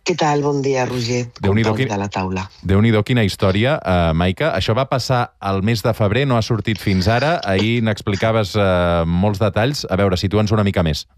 Què tal? Bon dia, Roger, company de la taula. Déu-n'hi-do, quina història, Maica. Això va passar al mes de febrer, no ha sortit fins ara. Ahir n'explicaves molts detalls. A veure, situa'ns una mica més.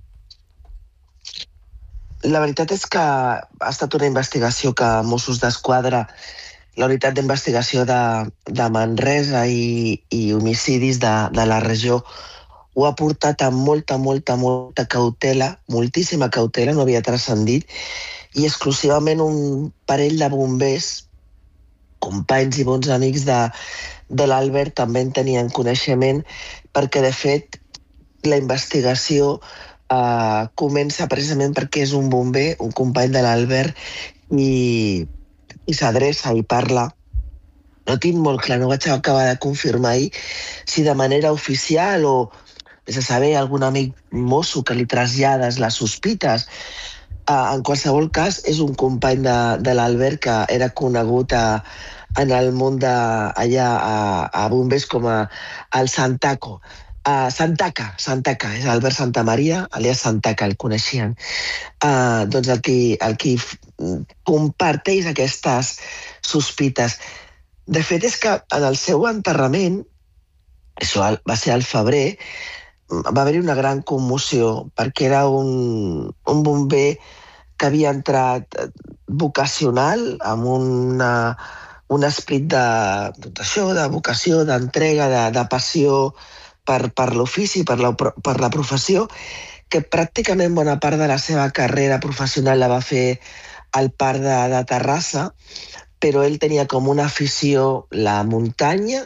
La veritat és que ha estat una investigació que Mossos d'Esquadra, la unitat d'investigació de Manresa i homicidis de la regió, ho ha portat amb molta cautela, moltíssima cautela, no havia transcendit, i exclusivament un parell de bombers, companys i bons amics de l'Albert, també en tenien coneixement, perquè, de fet, la investigació comença precisament perquè és un bomber, un company de l'Albert, i s'adreça i parla. No tinc molt clar, no vaig acabar de confirmar ahir si de manera oficial o, és a saber, algun amic mosso que li trasllades les sospites. En qualsevol cas, és un company de l'Albert que era conegut en el món allà a bombers com el Santaco. Santaca, és Albert Santamaria, alias Santaca, el coneixien. Doncs el qui comparteix aquestes sospites. De fet, és que en el seu enterrament, això va ser al febrer, va haver-hi una gran commoció, perquè era un bomber que havia entrat vocacional, amb un esperit de vocació, d'entrega, de passió per l'ofici, per la professió, que pràcticament bona part de la seva carrera professional la va fer al Parc de Terrassa, però ell tenia com una afició la muntanya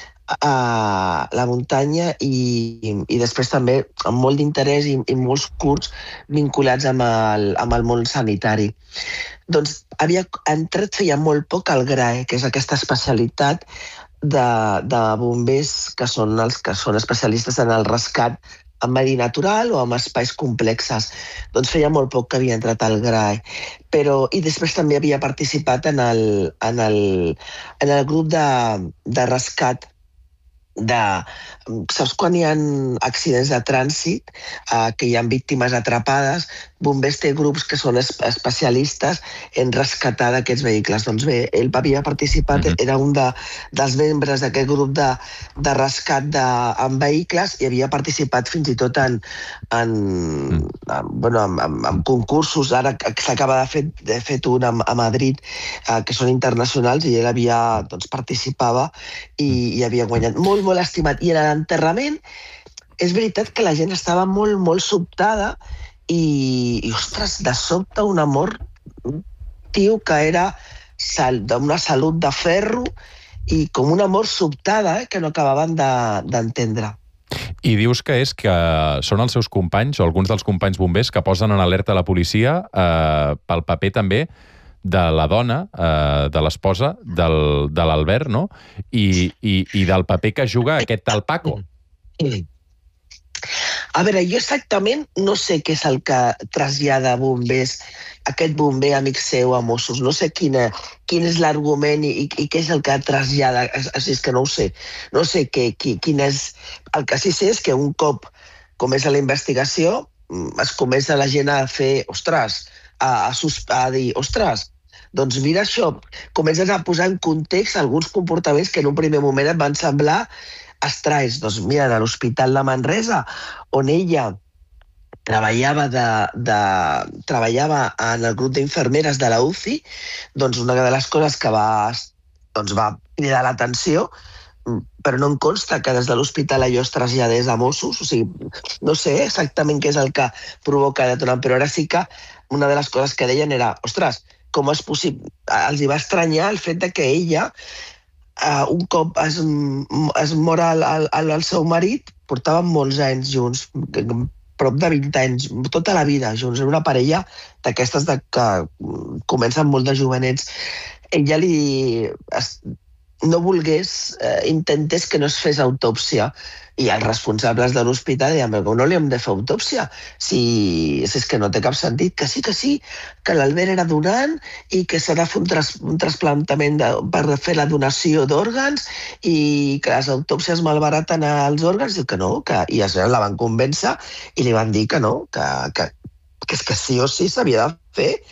i després també amb molt d'interès i molts curts vinculats amb el món sanitari. Doncs havia entrat feia molt poc al GRAE, que és aquesta especialitat de bombers que són els que són especialistes en el rescat en medi natural o en espais complexes. Doncs feia molt poc que havia entrat al GRAE. I després també havia participat en el grup de rescat saps quan hi ha accidents de trànsit, que hi ha víctimes atrapades, bombers té grups que són especialistes en rescatar d'aquests vehicles. Doncs bé, ell havia participat, era un dels membres d'aquest grup de rescat en vehicles i havia participat fins i tot en concursos. Ara s'acaba de fer un a Madrid, que són internacionals, i ell participava i havia guanyat. Molt estimat. I en l'enterrament és veritat que la gent estava molt sobtada i ostres, de sobte un amor, un tio que era d'una salut de ferro i com un amor sobtada que no acabaven d'entendre. I dius que són els seus companys o alguns dels companys bombers que posen en alerta la policia pel paper també de la dona, de l'esposa de l'Albert, no? I del paper que juga aquest tal Paco. A veure, jo exactament no sé què és el que trasllada bombers, aquest bomber amic seu a Mossos. No sé quin és l'argument i què és el que trasllada. És que no ho sé. No sé quin és. El que sí sé és que un cop comença la investigació es comença la gent a fer, a dir, doncs mira això, comences a posar en context alguns comportaments que en un primer moment et van semblar estranyes. Doncs mira, a l'Hospital de Manresa, on ella treballava en el grup d'infermeres de la UCI, doncs una de les coses que va cridar l'atenció, però no em consta que des de l'hospital allò es traslladés a Mossos, o sigui, no sé exactament què és el que provoca detonant, però ara sí que una de les coses que deien era, ostres, com és possible? Els hi va estranyar el fet que ella, un cop es mor el seu marit, portaven molts anys junts, prop de 20 anys, tota la vida junts. Era una parella d'aquestes que comencen molt de jovenets. Ella no volgués, intentés que no es fes autòpsia, i els responsables de l'hospital deien, però no li hem de fer autòpsia, si és que no té cap sentit, que sí, que l'Albert era donant i que s'ha de fer un trasplantament per fer la donació d'òrgans i que les autòpsies malbaraten els òrgans, i que no, i la van convèncer i li van dir que no, que és que sí o sí s'havia de fer